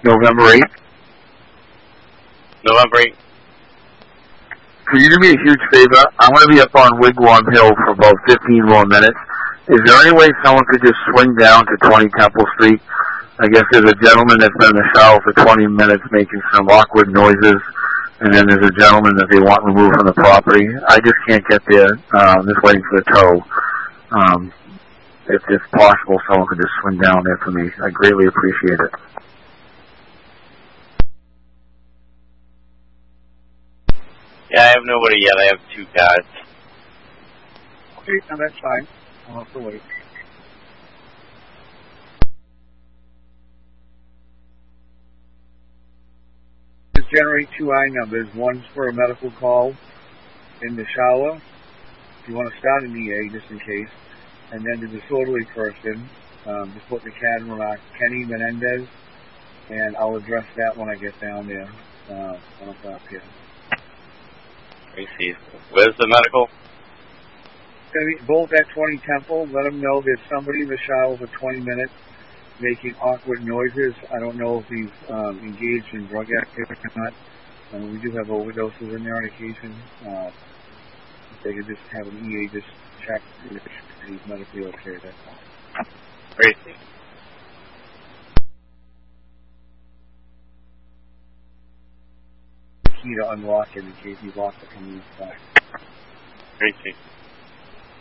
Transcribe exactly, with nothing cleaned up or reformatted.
November eighth. November eighth. Could you do me a huge favor? I'm going to be up on Wigwam Hill for about fifteen more minutes. Is there any way someone could just swing down to twenty Temple Street? I guess there's a gentleman that's been in the shower for twenty minutes making some awkward noises, and then there's a gentleman that they want removed from the property. I just can't get there. Um, just waiting for the tow. Um, if it's possible, someone could just swing down there for me. I greatly appreciate it. Yeah, I have nobody yet. I have two guys. Okay, no, that's fine. I'll have to wait. Just generate two I numbers. One's for a medical call in the shower. If you want to start an E A, just in case. And then the disorderly person, um, just put the CAD remark, Kenny Menendez, and I'll address that when I get down there. Uh, when I'm up here. Let me see. Where's the medical? Both at twenty Temple. Let them know there's somebody in the shower for twenty minutes making awkward noises. I don't know if he's um, engaged in drug activity or not. Um, we do have overdoses in there on occasion. Uh, if they could just have an E A just check if he's medically okay. That's all. Great. Key to unlock it in case he locked it from the inside. Great.